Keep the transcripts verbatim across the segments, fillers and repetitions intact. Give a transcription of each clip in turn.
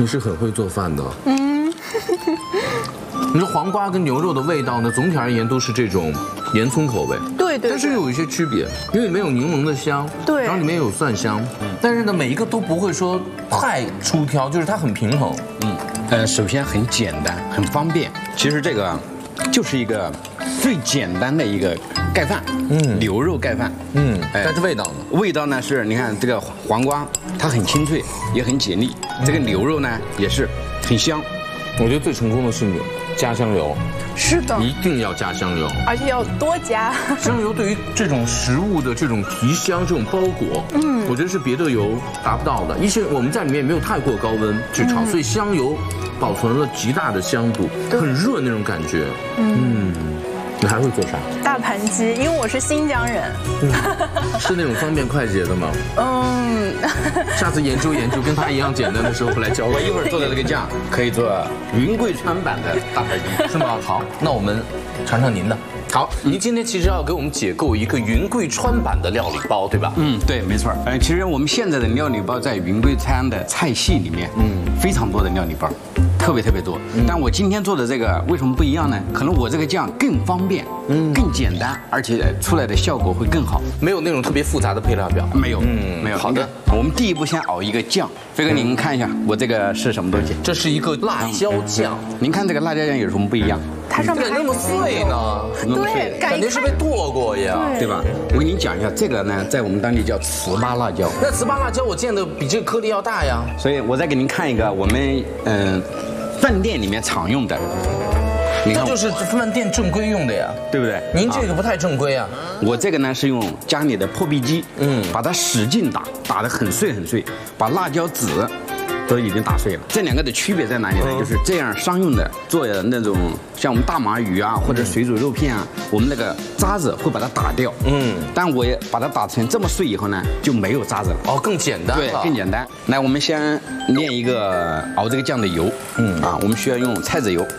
你是很会做饭的。嗯。你说黄瓜跟牛肉的味道呢，总体而言都是这种盐葱口味。 对对。 但是有一些区别，因为里面有柠檬的香， 对， 然后里面有蒜香，但是呢，每一个都不会说太出挑，就是它很平衡。 嗯。呃，首先很简单，很方便。其实这个就是一个最简单的一个盖饭，嗯，牛肉盖饭， 嗯，但是味道呢？ 味道呢是，你看这个黄瓜，它很清脆，也很解腻。这个牛肉呢也是很香。 我觉得最成功的是你加香油， 是的， 一定要加香油， 而且要多加。 香油对于这种食物的这种提香、这种包裹，嗯，我觉得是别的油达不到的。一是我们在里面没有太过高温去炒，所以香油保存了极大的香度，很润那种感觉。嗯，你还会做啥？ 大盘鸡，因为我是新疆人。 嗯，是那种方便快捷的吗？嗯，下次研究研究，跟他一样简单的时候回来教我。 我一会儿做的这个酱可以做云贵川版的大盘鸡， 是吗？好，那我们尝尝您的。好，您今天其实要给我们解构一个云贵川版的料理包，对吧？ 嗯，对，没错。呃，其实我们现在的料理包在云贵川的菜系里面，嗯，非常多的料理包。特别特别多，但我今天做的这个为什么不一样呢？可能我这个酱更方便，嗯，更简单，而且出来的效果会更好， 没有那种特别复杂的配料表， 没有，嗯，没有。好的，我们第一步先熬一个酱。飞哥，您看一下我这个是什么东西？ 这是一个辣椒酱。 您看这个辣椒酱有什么不一样？ 它上面那么碎呢？ 对， 感觉是被剁过一样， 对吧？我给您讲一下，这个呢，在我们当地叫糍粑辣椒。 那糍粑辣椒我见的比这个颗粒要大呀。 所以我再给您看一个，我们嗯。饭店里面常用的， 这就是饭店正规用的呀， 对不对？ 您这个不太正规啊。 我这个呢是用家里的破壁机，嗯，把它使劲打，打得很碎很碎，把辣椒籽都已经打碎了。这两个的区别在哪里呢？就是这样商用的做的那种像我们大马鱼啊或者水煮肉片啊，我们那个渣子会把它打掉，嗯，但我也把它打成这么碎以后呢，就没有渣子了。 哦，更简单了。 对，更简单。来，我们先炼一个熬这个酱的油，嗯啊，我们需要用菜籽油。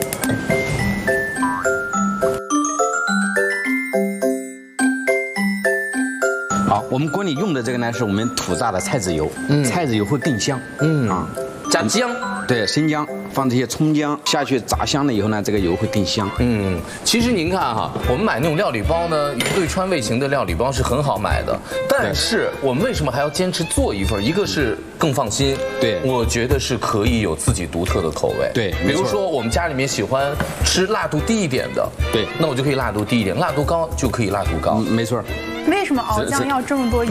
好，我们锅里用的这个呢，是我们土榨的菜籽油，嗯，菜籽油会更香，嗯啊， 加姜， 对，生姜，放这些葱姜下去炸香了以后呢，这个油会更香。 嗯，其实您看哈，我们买那种料理包呢，对川味型的料理包是很好买的，但是我们为什么还要坚持做一份？一个是更放心， 对， 我觉得是可以有自己独特的口味， 对， 比如说我们家里面喜欢吃辣度低一点的， 对， 那我就可以辣度低一点，辣度高就可以辣度高， 没错。 为什么熬酱要这么多油